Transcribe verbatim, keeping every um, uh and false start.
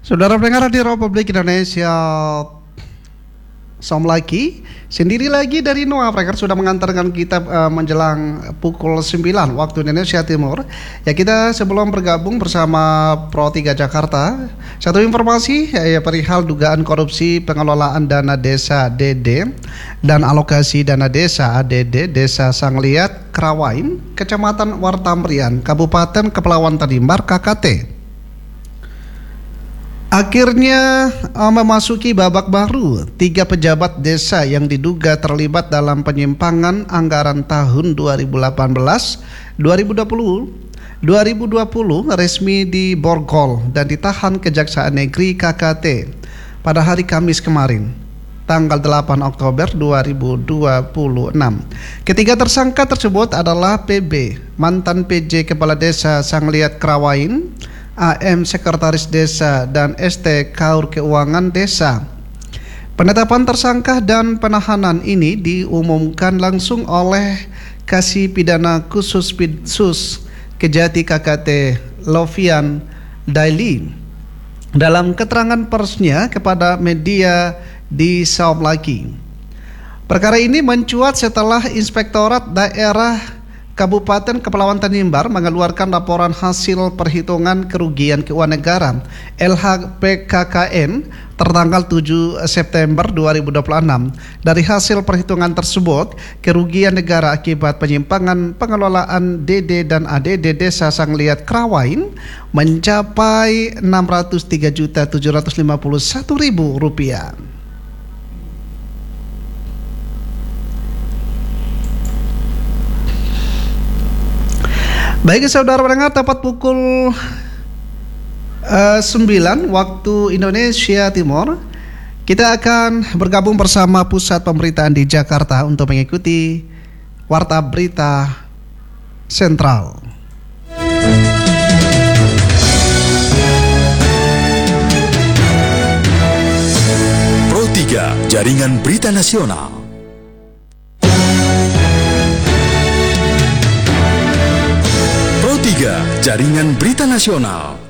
Saudara pendengar di Republik Indonesia, Som lagi, sendiri lagi dari Noah Praker sudah mengantarkan kita uh, menjelang pukul sembilan waktu Indonesia Timur. Ya, kita sebelum bergabung bersama Pro tiga Jakarta, satu informasi ya, perihal dugaan korupsi pengelolaan dana desa D D dan alokasi dana desa A D D Desa Sangliat Krawain, Kecamatan Wartamrian, Kabupaten Kepulauan Tanimbar K K T. Akhirnya uh, memasuki babak baru. Tiga pejabat desa yang diduga terlibat dalam penyimpangan anggaran tahun dua ribu delapan belas dua ribu dua puluh dua ribu dua puluh resmi diborgol dan ditahan Kejaksaan Negeri K K T pada hari Kamis kemarin, tanggal delapan Oktober dua ribu dua puluh enam. Ketiga tersangka tersebut adalah P B, mantan P J Kepala Desa Sangliat Krawain, A M Sekretaris Desa, dan S T Kaur Keuangan Desa. Penetapan tersangka dan penahanan ini diumumkan langsung oleh Kasih Pidana Khusus Pidsus Kejati K K T Lovian Daily dalam keterangan persnya kepada media di Saum Laki. Perkara ini mencuat setelah Inspektorat Daerah Kabupaten Kepulauan Tanimbar mengeluarkan laporan hasil perhitungan kerugian keuangan negara L H P K K N tertanggal tujuh September dua ribu dua puluh enam. Dari hasil perhitungan tersebut, kerugian negara akibat penyimpangan pengelolaan D D dan A D D Desa Sangliat Krawain mencapai enam ratus tiga juta tujuh ratus lima puluh satu ribu rupiah. Baik saudara pendengar, tepat pukul uh, sembilan waktu Indonesia Timur, kita akan bergabung bersama Pusat Pemberitaan di Jakarta untuk mengikuti Warta Berita Sentral. Pro tiga, Jaringan Berita Nasional. Jaringan Berita Nasional.